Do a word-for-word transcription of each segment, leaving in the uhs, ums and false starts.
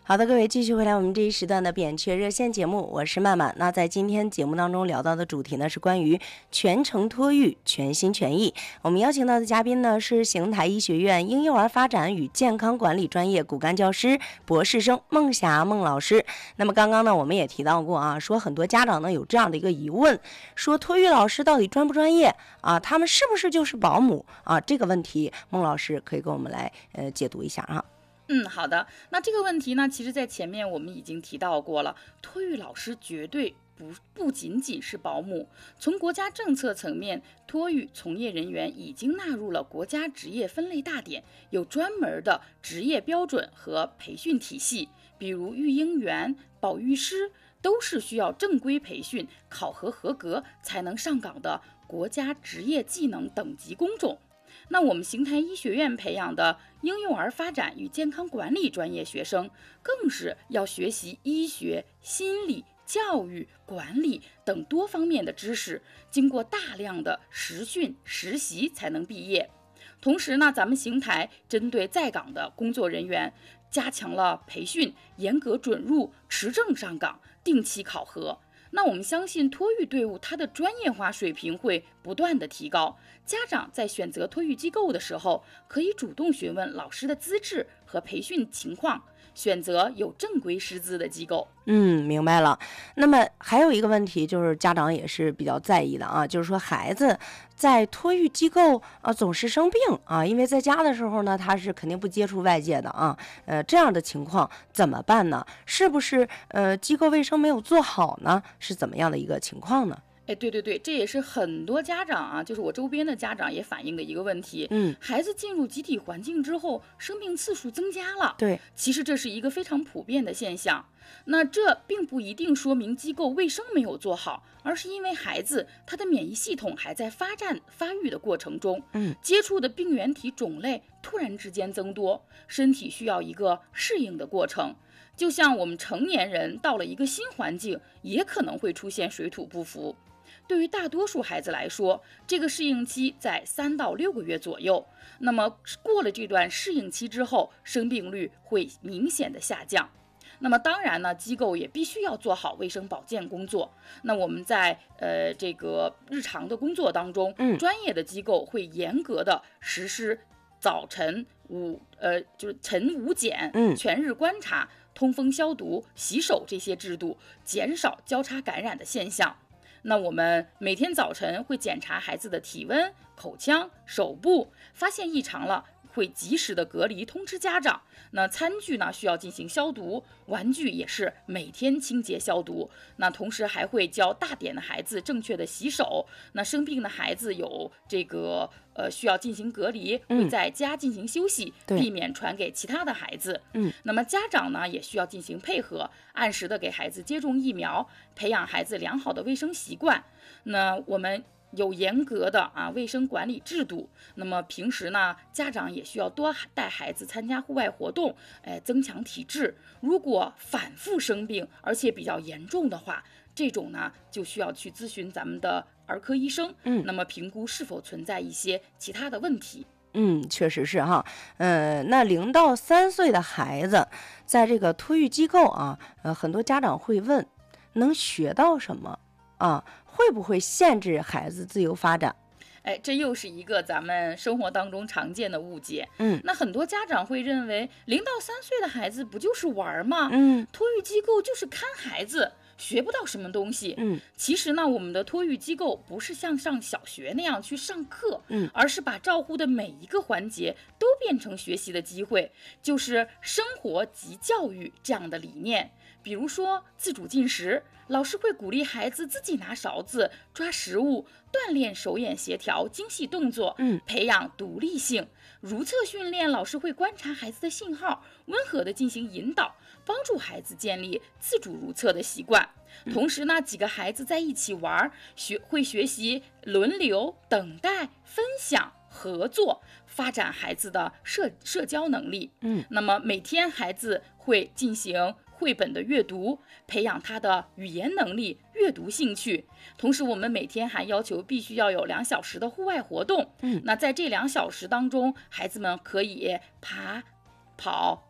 好的，各位继续回来我们这一时段的扁鹊热线节目，我是曼曼。那在今天节目当中聊到的主题呢是关于全程托育全心全意。我们邀请到的嘉宾呢是邢台医学院婴幼儿发展与健康管理专业骨干教师博士生孟霞孟老师。那么刚刚呢我们也提到过啊，说很多家长呢有这样的一个疑问，说托育老师到底专不专业啊？他们是不是就是保姆啊？这个问题孟老师可以跟我们来呃解读一下啊。 嗯，好的。那这个问题呢，其实在前面我们已经提到过了，托育老师绝对不不仅仅是保姆。从国家政策层面，托育从业人员已经纳入了国家职业分类大典，有专门的职业标准和培训体系，比如育婴员、保育师都是需要正规培训、考核合格才能上岗的国家职业技能等级工种。那我们邢台医学院培养的婴幼儿发展与健康管理专业学生，更是要学习医学、心理、教育、管理等多方面的知识，经过大量的实训实习才能毕业。同时呢，咱们邢台针对在岗的工作人员加强了培训，严格准入、持证上岗、定期考核。那我们相信托育队伍它的专业化水平会不断的提高，家长在选择托育机构的时候，可以主动询问老师的资质和培训情况，选择有正规师资的机构。 嗯，明白了。那么还有一个问题就是家长也是比较在意的啊，就是说孩子在托育机构啊总是生病啊，因为在家的时候呢他是肯定不接触外界的啊，呃这样的情况怎么办呢？是不是呃机构卫生没有做好呢？是怎么样的一个情况呢？ 哎，对对对，这也是很多家长啊，就是我周边的家长也反映的一个问题。 嗯， 孩子进入集体环境之后，生病次数增加了。 对， 其实这是一个非常普遍的现象。那这并不一定说明机构卫生没有做好，而是因为孩子他的免疫系统还在发展发育的过程中， 嗯， 接触的病原体种类突然之间增多，身体需要一个适应的过程。就像我们成年人到了一个新环境，也可能会出现水土不服。对于大多数孩子来说，这个适应期在三到六个月左右。那么过了这段适应期之后，生病率会明显的下降。那么当然呢，机构也必须要做好卫生保健工作。那我们在呃这个日常的工作当中， 嗯， 专业的机构会严格的实施早晨午呃就是晨午检、 嗯， 全日观察、通风消毒、洗手这些制度，减少交叉感染的现象。那我们每天早晨会检查孩子的体温、口腔、手部，发现异常了，会及时的隔离通知家长。那餐具呢需要进行消毒，玩具也是每天清洁消毒。那同时还会教大点的孩子正确的洗手。那生病的孩子有这个呃需要进行隔离，会在家进行休息， 嗯、 避免传给其他的孩子。 嗯， 那么家长呢也需要进行配合，按时的给孩子接种疫苗，培养孩子良好的卫生习惯。那我们有严格的啊卫生管理制度，那么平时呢，家长也需要多带孩子参加户外活动，哎，增强体质。如果反复生病，而且比较严重的话，这种呢就需要去咨询咱们的儿科医生， 嗯， 那么评估是否存在一些其他的问题。 嗯，确实是哈，呃，那零到三岁的孩子，在这个托育机构啊，呃，很多家长会问，能学到什么啊？会不会限制孩子自由发展？ 哎，这又是一个咱们生活当中常见的误解。 嗯， 那很多家长会认为，零到三岁的孩子不就是玩吗？ 嗯， 托育机构就是看孩子，学不到什么东西。 嗯， 其实呢，我们的托育机构不是像上小学那样去上课， 嗯， 而是把照护的每一个环节都变成学习的机会，就是生活及教育这样的理念。比如说自主进食，老师会鼓励孩子自己拿勺子抓食物，锻炼手眼协调、精细动作， 嗯， 培养独立性。如厕训练，老师会观察孩子的信号，温和地进行引导，帮助孩子建立自主如厕的习惯。同时呢，几个孩子在一起玩，学会学习轮流、等待、分享、合作，发展孩子的社社交能力。 嗯， 那么每天孩子会进行绘本的阅读，培养他的语言能力、阅读兴趣。同时，我们每天还要求必须要有两小时的户外活动。 嗯， 那在这两小时当中，孩子们可以爬、跑、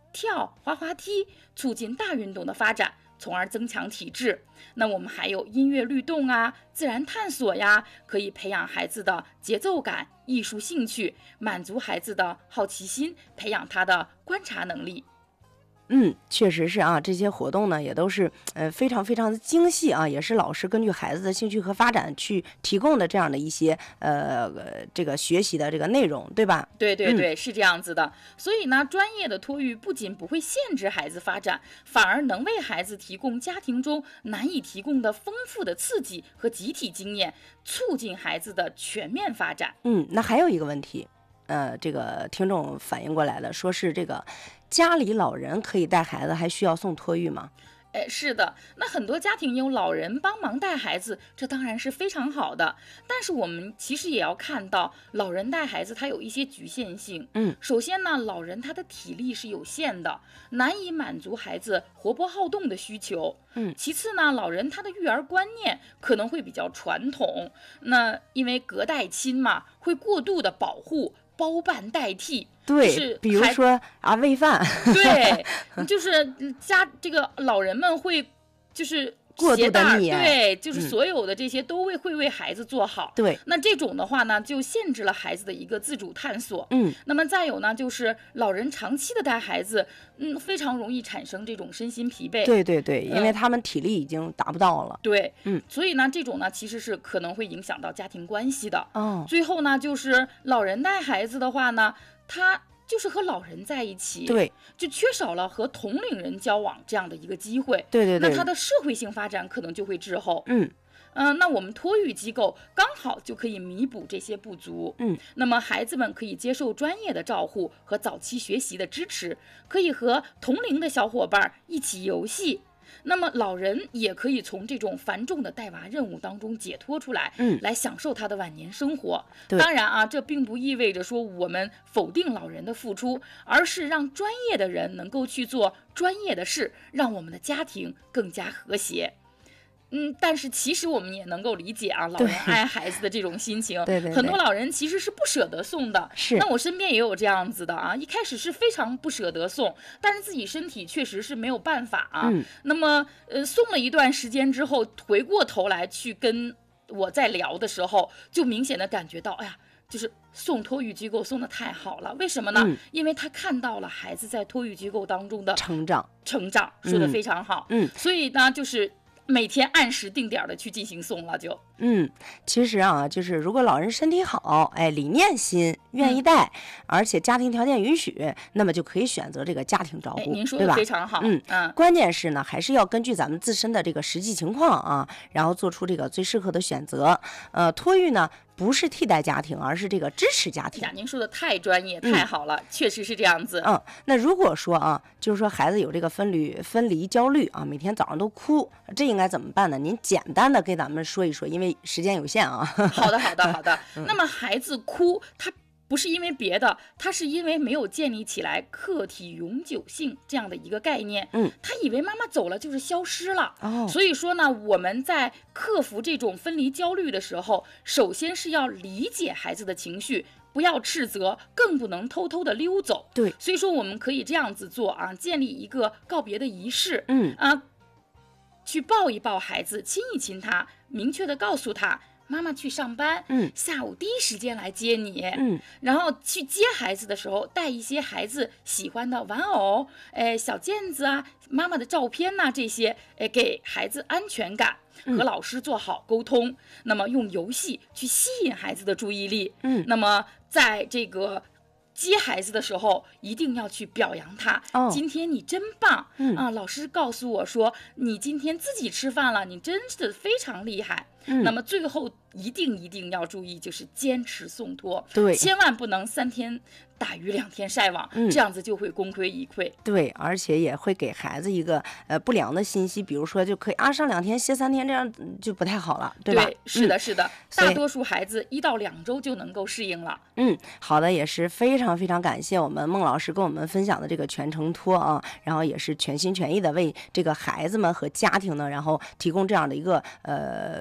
跳、滑滑梯，促进大运动的发展，从而增强体质。那我们还有音乐律动啊、自然探索呀，可以培养孩子的节奏感、艺术兴趣，满足孩子的好奇心，培养他的观察能力。 嗯，确实是啊，这些活动呢也都是呃非常非常的精细啊，也是老师根据孩子的兴趣和发展去提供的这样的一些呃这个学习的这个内容，对吧？ 对对对、嗯，是这样子的。所以呢，专业的托育不仅不会限制孩子发展，反而能为孩子提供家庭中难以提供的丰富的刺激和集体经验，促进孩子的全面发展。 嗯，那还有一个问题。呃，这个听众反映过来的，说是这个家里老人可以带孩子，还需要送托育吗？ 哎，是的，那很多家庭有老人帮忙带孩子，这当然是非常好的。但是我们其实也要看到，老人带孩子他有一些局限性。 嗯， 首先呢，老人他的体力是有限的，难以满足孩子活泼好动的需求。 嗯， 其次呢，老人他的育儿观念可能会比较传统，那因为隔代亲嘛，会过度的保护。包办代替， 对， 就是比如说啊喂饭， 对，就是家这个老人们会就是过度的溺爱， 对，就是所有的这些都会、嗯、会为孩子做好。 对， 那这种的话呢，就限制了孩子的一个自主探索。 嗯， 那么再有呢，就是老人长期的带孩子，嗯，非常容易产生这种身心疲惫。 对对对，因为他们体力已经达不到了。 嗯、对， 嗯， 所以呢，这种呢其实是可能会影响到家庭关系的。 哦， 最后呢，就是老人带孩子的话呢，他。就是和老人在一起， 对， 就缺少了和同龄人交往这样的一个机会， 对对对， 那他的社会性发展可能就会滞后。 嗯嗯、呃，那我们托育机构刚好就可以弥补这些不足。 嗯， 那么孩子们可以接受专业的照护和早期学习的支持，可以和同龄的小伙伴一起游戏。那么老人也可以从这种繁重的带娃任务当中解脱出来， 嗯， 来享受他的晚年生活。当然啊，这并不意味着说我们否定老人的付出，而是让专业的人能够去做专业的事，让我们的家庭更加和谐。嗯，但是其实我们也能够理解啊，老人爱孩子的这种心情。 对对对， 很多老人其实是不舍得送的。 是， 那我身边也有这样子的啊，一开始是非常不舍得送，但是自己身体确实是没有办法啊。 嗯， 那么呃，送了一段时间之后，回过头来去跟我在聊的时候，就明显的感觉到，哎呀。就是送托育机构送的太好了，为什么呢？ 嗯、 因为他看到了孩子在托育机构当中的成长， 成长说的非常好。 嗯， 所以呢，就是每天按时定点的去进行送了就。 嗯，其实啊，就是如果老人身体好，哎，理念新，愿意带，嗯、而且家庭条件允许，那么就可以选择这个家庭照顾， 哎、您说的非常好。 嗯嗯， 关键是呢，还是要根据咱们自身的这个实际情况啊，然后做出这个最适合的选择。呃，托育呢。不是替代家庭，而是这个支持家庭。 呀，您说的太专业、太好了，嗯、确实是这样子。 嗯，那如果说啊，就是说孩子有这个分离分离焦虑啊，每天早上都哭，这应该怎么办呢？您简单的给咱们说一说，因为时间有限啊。 好的，好的，好的。嗯、那么孩子哭，他。不是因为别的，他是因为没有建立起来客体永久性这样的一个概念。 嗯， 他以为妈妈走了就是消失了。 哦， 所以说呢，我们在克服这种分离焦虑的时候，首先是要理解孩子的情绪，不要斥责，更不能偷偷的溜走。 对， 所以说我们可以这样子做啊，建立一个告别的仪式。 嗯啊，去抱一抱孩子，亲一亲他，明确的告诉他。妈妈去上班， 嗯， 下午第一时间来接你， 嗯， 然后去接孩子的时候，带一些孩子喜欢的玩偶，哎，小毽子啊，妈妈的照片呐、啊，这些，哎，给孩子安全感，和老师做好沟通。嗯、那么用游戏去吸引孩子的注意力， 嗯， 那么在这个。接孩子的时候一定要去表扬他， 哦、 今天你真棒， 嗯啊，老师告诉我说你今天自己吃饭了，你真是非常厉害。 嗯、 那么最后一定一定要注意，就是坚持送托， 对， 千万不能三天打鱼两天晒网， 嗯、 这样子就会功亏一篑。 对，而且也会给孩子一个呃不良的信息，比如说就可以啊上两天歇三天，这样就不太好了，对吧？ 对，是的，是的， 嗯、 大多数孩子一到两周就能够适应了。 嗯，好的，也是非常非常感谢我们孟老师跟我们分享的这个全程托啊，然后也是全心全意的为这个孩子们和家庭呢，然后提供这样的一个呃。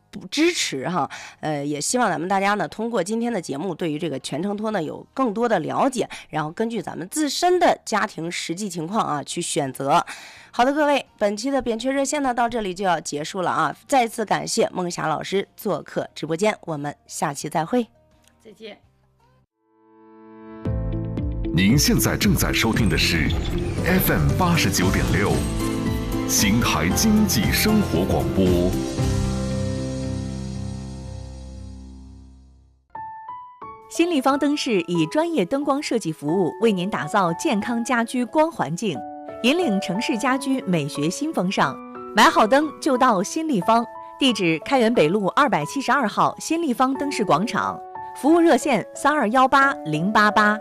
支持哈，呃，也希望咱们大家呢通过今天的节目，对于这个全程托呢有更多的了解，然后根据咱们自身的家庭实际情况啊去选择。好的，各位，本期的扁鹊热线呢到这里就要结束了啊！再次感谢孟霞老师做客直播间，我们下期再会， 再见。 您现在正在收听的是 F M 八十九点六，邢台经济生活广播。 新立方灯饰以专业灯光设计服务，为您打造健康家居光环境，引领城市家居美学新风尚。买好灯就到新立方，地址开元北路二百七十二号新立方灯饰广场，服务热线三二幺八零八八。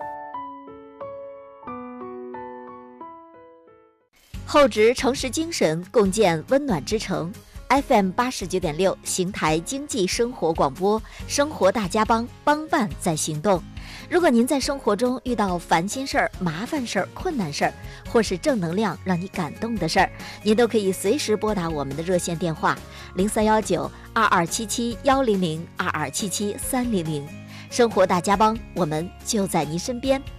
厚植诚实精神，共建温暖之城。F M 八十九点六，邢台经济生活广播，生活大家帮，帮办在行动。如果您在生活中遇到烦心事儿、麻烦事儿、困难事儿，或是正能量让你感动的事儿，您都可以随时拨打我们的热线电话零三幺九二二七七幺零零二二七七三零零。生活大家帮，我们就在您身边。